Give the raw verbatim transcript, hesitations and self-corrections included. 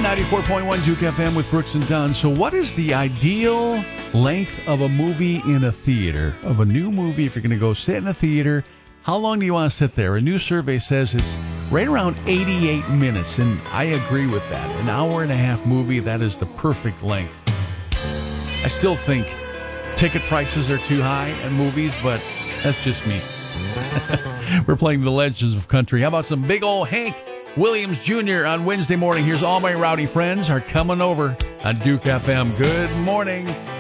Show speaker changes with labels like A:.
A: ninety-four point one Juke F M with Brooks and Dunn. So what is the ideal length of a movie in a theater? Of a new movie, if you're going to go sit in a theater, how long do you want to sit there? A new survey says it's right around eighty-eight minutes, and I agree with that. An hour and a half movie, that is the perfect length. I still think ticket prices are too high at movies, but that's just me. We're playing the Legends of Country. How about some big old Hank Williams Junior on Wednesday morning? Here's All My Rowdy Friends Are Coming Over on Duke F M. Good morning.